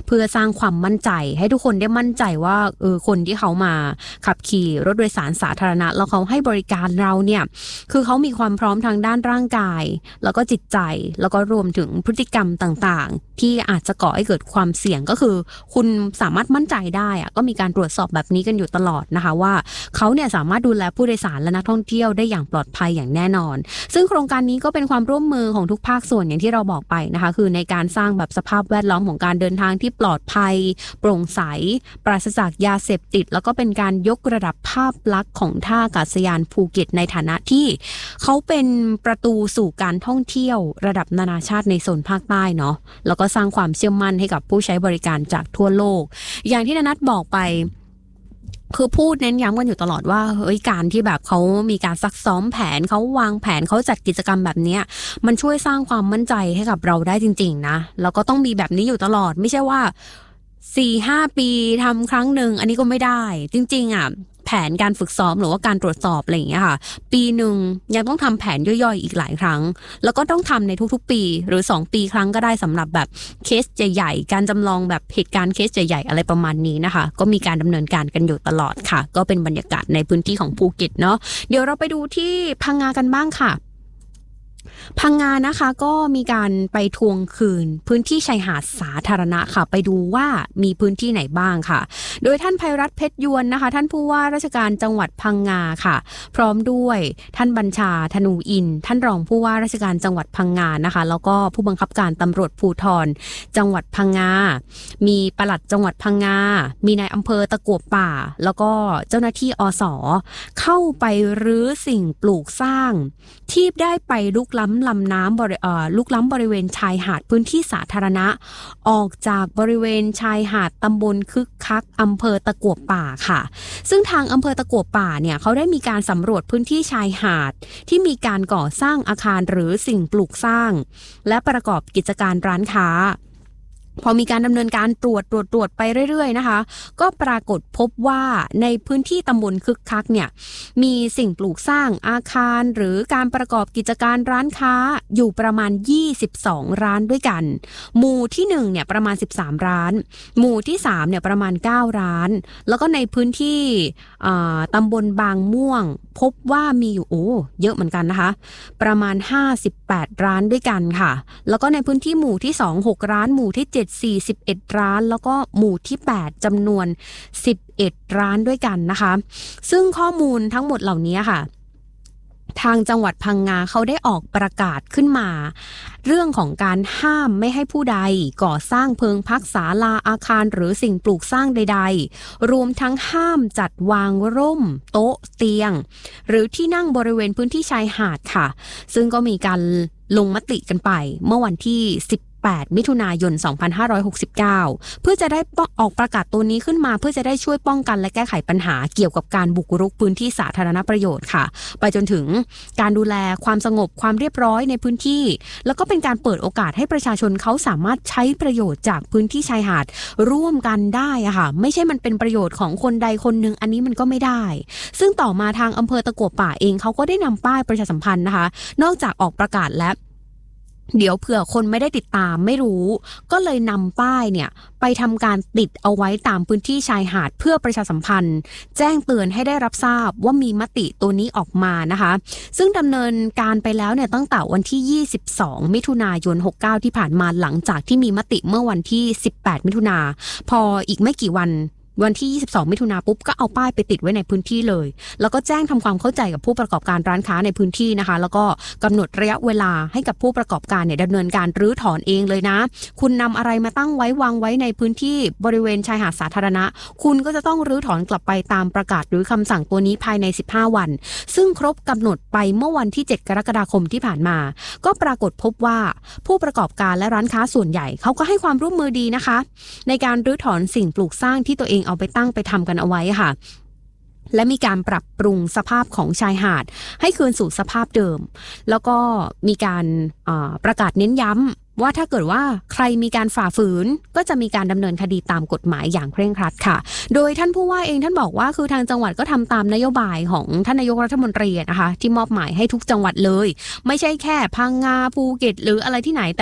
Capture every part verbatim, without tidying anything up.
เพื่อสร้างความมั่นใจให้ทุกคนได้มั่นใจว่าเออคนที่เขามาขับขี่รถโดยสารสาธารณะแล้วเขาให้บริการเราเนี่ยคือเขามีความพร้อมทางด้านร่างกายแล้วก็จิตใจแล้วก็รวมถึงพฤติกรรมต่างๆที่อาจจะก่อให้เกิดความเสี่ยงก็คือคุณสามารถมั่นใจได้อะก็มีการตรวจสอบแบบนี้กันอยู่ตลอดนะคะว่าเขาเนี่ยสามารถดูแลผู้โดยสารและนักท่องเที่ยวได้อย่างปลอดภัยอย่างแน่นอนซึ่งโครงการนี้ก็เป็นความร่วมมือของทุกภาคส่วนอย่างที่เราบอกไปนะคะคือในการสร้างแบบสภาพแวดล้อมของการเดินทางที่ปลอดภัยโปร่งใสปราศจากยาเสพติดแล้วก็เป็นการยกระดับภาพลักษณ์ของท่าอากาศยานภูเก็ตในฐานะที่เขาเป็นประตูสู่การท่องเที่ยวระดับนานาชาติในโซนภาคใต้เนาะแล้วก็สร้างความเชื่อมั่นให้กับผู้ใช้บริการจากทั่วโลกอย่างที่นัทบอกไปคือพูดเน้นย้ำกันอยู่ตลอดว่าเฮ้ยการที่แบบเขามีการซักซ้อมแผนเขาวางแผนเขาจัดกิจกรรมแบบนี้มันช่วยสร้างความมั่นใจให้กับเราได้จริงๆนะแล้วก็ต้องมีแบบนี้อยู่ตลอดไม่ใช่ว่า สี่ห้า ปีทำครั้งหนึ่งอันนี้ก็ไม่ได้จริงๆอ่ะแผนการฝึกซ้อมหรือว่าการตรวจสอบอะไรอย่างเงี้ยค่ะปีหนึ่งยังต้องทำแผนย่อยๆอีกหลายครั้งแล้วก็ต้องทำในทุกๆปีหรือสองปีครั้งก็ได้สำหรับแบบเคสใหญ่ๆการจำลองแบบเหตุการณ์เคสใหญ่ๆอะไรประมาณนี้นะคะก็มีการดำเนินการกันอยู่ตลอดค่ะก็เป็นบรรยากาศในพื้นที่ของภูเก็ตเนาะเดี๋ยวเราไปดูที่พังงากันบ้างค่ะพังงานะคะก็มีการไปทวงคืนพื้นที่ชายหาดสาธารณะค่ะไปดูว่ามีพื้นที่ไหนบ้างค่ะโดยท่านไพรัตน์เพชรยวนนะคะท่านผู้ว่าราชการจังหวัดพังงาค่ะพร้อมด้วยท่านบัญชาธนูอินท่านรองผู้ว่าราชการจังหวัดพังงานะคะแล้วก็ผู้บังคับการตำรวจภูธรจังหวัดพังงามีปลัดจังหวัดพังงามีนายอำเภอตะกั่วป่าแล้วก็เจ้าหน้าที่อส.เข้าไปรื้อสิ่งปลูกสร้างที่ได้ไปลุกล้ำลำน้ำบริเอ่อลุกล้ำบริเวณชายหาดพื้นที่สาธารณะออกจากบริเวณชายหาดตำบลคึกคักอำเภอตะกั่วป่าค่ะซึ่งทางอำเภอตะกั่วป่าเนี่ยเขาได้มีการสำรวจพื้นที่ชายหาดที่มีการก่อสร้างอาคารหรือสิ่งปลูกสร้างและประกอบกิจการร้านค้าพอมีการดำเนินการตรวจตรวจตรวจไปเรื่อยๆนะคะก็ปรากฏพบว่าในพื้นที่ตำบลคึกคักเนี่ยมีสิ่งปลูกสร้างอาคารหรือการประกอบกิจการร้านค้าอยู่ประมาณยี่สิบสองร้านด้วยกันหมู่ที่หนึ่งเนี่ยประมาณสิบสามร้านหมู่ที่สามเนี่ยประมาณเก้าร้านแล้วก็ในพื้นที่ตำบลบางม่วงพบว่ามีอยู่โอ้เยอะเหมือนกันนะคะประมาณห้าสิบแปดร้านด้วยกันค่ะแล้วก็ในพื้นที่หมู่ที่สอง หกร้านหมู่ที่เจ็ด สี่สิบเอ็ดร้านแล้วก็หมู่ที่แปดจำนวนสิบเอ็ดร้านด้วยกันนะคะซึ่งข้อมูลทั้งหมดเหล่านี้ค่ะทางจังหวัดพังงาเขาได้ออกประกาศขึ้นมาเรื่องของการห้ามไม่ให้ผู้ใดก่อสร้างเพิงพักศาลาอาคารหรือสิ่งปลูกสร้างใดๆรวมทั้งห้ามจัดวางร่มโต๊ะเตียงหรือที่นั่งบริเวณพื้นที่ชายหาดค่ะซึ่งก็มีการลงมติกันไปเมื่อวันที่สิบแปดมิถุนายนสองพันห้าร้อยหกสิบเก้าเพื่อจะได้ออกประกาศตัวนี้ขึ้นมาเพื่อจะได้ช่วยป้องกันและแก้ไขปัญหาเกี่ยวกับการบุกรุกพื้นที่สาธารณประโยชน์ค่ะไปจนถึงการดูแลความสงบความเรียบร้อยในพื้นที่แล้วก็เป็นการเปิดโอกาสให้ประชาชนเขาสามารถใช้ประโยชน์จากพื้นที่ชายหาดร่วมกันได้อะค่ะไม่ใช่มันเป็นประโยชน์ของคนใดคนหนึ่งอันนี้มันก็ไม่ได้ซึ่งต่อมาทางอำเภอตะกั่วป่าเองเขาก็ได้นำป้ายประชาสัมพันธ์นะคะนอกจากออกประกาศและเดี๋ยวเผื่อคนไม่ได้ติดตามไม่รู้ก็เลยนำป้ายเนี่ยไปทำการติดเอาไว้ตามพื้นที่ชายหาดเพื่อประชาสัมพันธ์แจ้งเตือนให้ได้รับทราบว่ามีมติตัวนี้ออกมานะคะซึ่งดำเนินการไปแล้วเนี่ยตั้งแต่วันที่ยี่สิบสองมิถุนายนหกสิบเก้าที่ผ่านมาหลังจากที่มีมติเมื่อวันที่สิบแปดมิถุนาพออีกไม่กี่วันวันที่ยี่สิบสองมิถุนายนปุ๊บก็เอาป้ายไปติดไว้ในพื้นที่เลยแล้วก็แจ้งทำความเข้าใจกับผู้ประกอบการร้านค้าในพื้นที่นะคะแล้วก็กำหนดระยะเวลาให้กับผู้ประกอบการเนี่ยดำเนินการรื้อถอนเองเลยนะคุณนำอะไรมาตั้งไว้วางไว้ในพื้นที่บริเวณชายหาดสาธารณะคุณก็จะต้องรื้อถอนกลับไปตามประกาศหรือคำสั่งตัวนี้ภายในสิบห้าวันซึ่งครบกำหนดไปเมื่อวันที่เจ็ดกรกฎาคมที่ผ่านมาก็ปรากฏพบว่าผู้ประกอบการและร้านค้าส่วนใหญ่เขาก็ให้ความร่วมมือดีนะคะในการรื้อถอนสิ่งปลูกสร้างที่ตัวเองเอาไปตั้งไปทำกันเอาไว้ค่ะและมีการปรับปรุงสภาพของชายหาดให้คืนสู่สภาพเดิมแล้วก็มีการประกาศเน้นย้ำว่าถ้าเกิดว่าใครมีการฝ่าฝืนก็จะมีการดำเนินคดีตามกฎหมายอย่างเคร่งครัดค่ะโดยท่านผู้ว่าเองท่านบอกว่าคือทางจังหวัดก็ทำตามนโยบายของท่านนายกรัฐมนตรีนะคะที่มอบหมายให้ทุกจังหวัดเลยไม่ใช่แค่พังงาภูเก็ตหรืออะไรที่ไหนแต่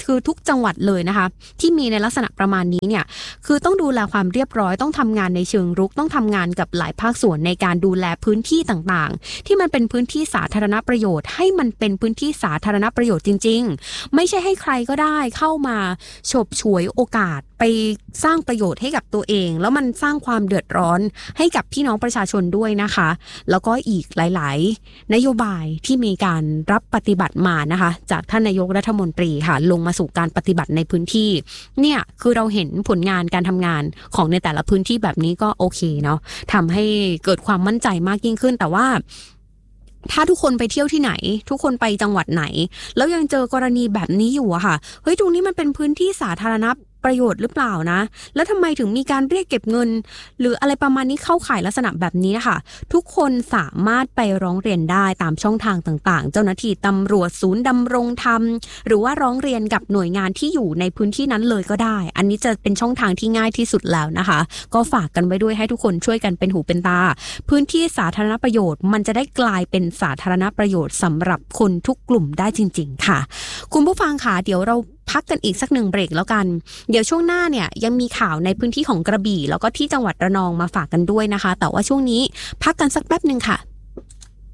คือทุกจังหวัดเลยนะคะที่มีในลักษณะประมาณนี้เนี่ยคือต้องดูแลความเรียบร้อยต้องทำงานในเชิงรุกต้องทำงานกับหลายภาคส่วนในการดูแลพื้นที่ต่างๆที่มันเป็นพื้นที่สาธารณประโยชน์ให้มันเป็นพื้นที่สาธารณประโยชน์จริงๆไม่ใช่ให้ใครก็ได้เข้ามาฉกฉวยโอกาสไปสร้างประโยชน์ให้กับตัวเองแล้วมันสร้างความเดือดร้อนให้กับพี่น้องประชาชนด้วยนะคะแล้วก็อีกหลายๆนโยบายที่มีการรับปฏิบัติมานะคะจากท่านนายกรัฐมนตรีค่ะลงมาสู่การปฏิบัติในพื้นที่เนี่ยคือเราเห็นผลงานการทำงานของในแต่ละพื้นที่แบบนี้ก็โอเคเนาะทำให้เกิดความมั่นใจมากยิ่งขึ้นแต่ว่าถ้าทุกคนไปเที่ยวที่ไหนทุกคนไปจังหวัดไหนแล้วยังเจอกรณีแบบนี้อยู่อะค่ะเฮ้ยตรงนี้มันเป็นพื้นที่สาธารณประโยชน์หรือเปล่านะแล้วทำไมถึงมีการเรียกเก็บเงินหรืออะไรประมาณนี้เข้าข่ายลักษณะแบบนี้ค่ะทุกคนสามารถไปร้องเรียนได้ตามช่องทางต่างๆเจ้าหน้าที่ตำรวจศูนย์ดำรงธรรมหรือว่าร้องเรียนกับหน่วยงานที่อยู่ในพื้นที่นั้นเลยก็ได้อันนี้จะเป็นช่องทางที่ง่ายที่สุดแล้วนะคะก็ฝากกันไว้ด้วยให้ทุกคนช่วยกันเป็นหูเป็นตาพื้นที่สาธารณประโยชน์มันจะได้กลายเป็นสาธารณประโยชน์สำหรับคนทุกกลุ่มได้จริงๆค่ะคุณผู้ฟังค่ะเดี๋ยวเราพักกันอีกสักหนึ่งเบรกแล้วกันเดี๋ยวช่วงหน้าเนี่ยยังมีข่าวในพื้นที่ของกระบี่แล้วก็ที่จังหวัดระนองมาฝากกันด้วยนะคะแต่ว่าช่วงนี้พักกันสักแป๊บนึงค่ะ